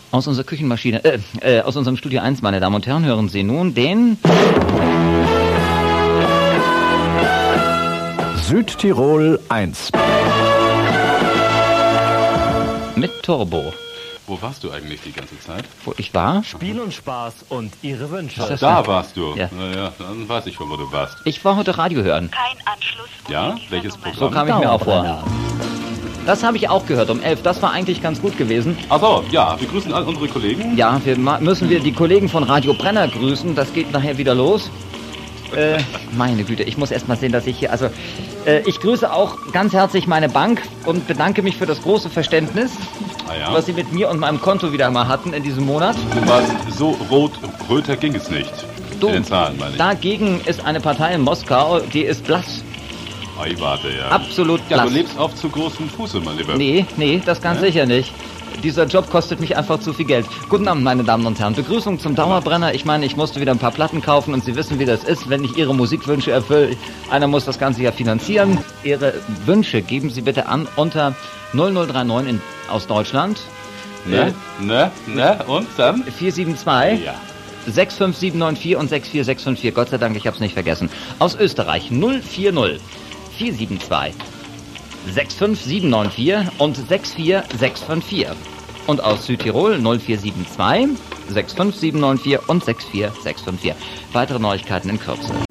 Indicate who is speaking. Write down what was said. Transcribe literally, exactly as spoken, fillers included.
Speaker 1: Aus unserer Küchenmaschine, äh, äh, aus unserem Studio eins, meine Damen und Herren, hören Sie nun den...
Speaker 2: Südtirol eins.
Speaker 1: Mit Turbo.
Speaker 3: Wo warst du eigentlich die ganze Zeit?
Speaker 1: Wo ich war?
Speaker 4: Spiel und Spaß und Ihre Wünsche.
Speaker 1: Ist das
Speaker 3: Da
Speaker 1: ja?
Speaker 3: warst du.
Speaker 1: Ja.
Speaker 3: Naja, dann weiß ich schon, wo du warst.
Speaker 1: Ich war heute Radio hören.
Speaker 5: Kein Anschluss.
Speaker 3: Ja?
Speaker 5: unter dieser
Speaker 3: Welches
Speaker 5: Nummer.
Speaker 1: So
Speaker 3: Programm?
Speaker 1: kam ich mir auch vor. Das habe ich auch gehört um elf. Das war eigentlich ganz gut gewesen.
Speaker 3: Achso, ja, wir grüßen all unsere Kollegen.
Speaker 1: Ja, wir ma- müssen wir die Kollegen von Radio Brenner grüßen. Das geht nachher wieder los. Äh, meine Güte, ich muss erst mal sehen, dass ich hier... Also, äh, ich grüße auch ganz herzlich meine Bank und bedanke mich für das große Verständnis,
Speaker 3: Ah ja.
Speaker 1: was sie mit mir und meinem Konto wieder mal hatten in diesem Monat.
Speaker 3: Du warst so rot, röter ging es nicht.
Speaker 1: Du,
Speaker 3: In den Zahlen, meine ich.
Speaker 1: dagegen ist eine Partei in Moskau, die ist blass.
Speaker 3: Ei, warte, ja.
Speaker 1: Absolut
Speaker 3: Ja,
Speaker 1: blass.
Speaker 3: du lebst auf zu großem Fuße, mein Lieber.
Speaker 1: Nee, nee, das ganz
Speaker 3: Ja?
Speaker 1: sicher nicht. Dieser Job kostet mich einfach zu viel Geld. Guten Abend, meine Damen und Herren. Begrüßung zum Dauerbrenner. Ich meine, ich musste wieder ein paar Platten kaufen und Sie wissen, wie das ist, wenn ich Ihre Musikwünsche erfülle. Einer muss das Ganze ja finanzieren. Ihre Wünsche geben Sie bitte an unter null null drei neun in, aus Deutschland.
Speaker 3: Ne, ne, ne, und dann?
Speaker 1: vier sieben zwei.
Speaker 3: Ja.
Speaker 1: sechs fünf sieben neun vier und sechs vier sechs fünf vier. Gott sei Dank, ich hab's nicht vergessen. Aus Österreich null vier null vier sieben zwei sechs fünf sieben neun vier und sechs vier sechs fünf vier. Und aus Südtirol null vier sieben zwei sechs fünf sieben neun vier und sechs vier sechs fünf vier. Weitere Neuigkeiten in Kürze.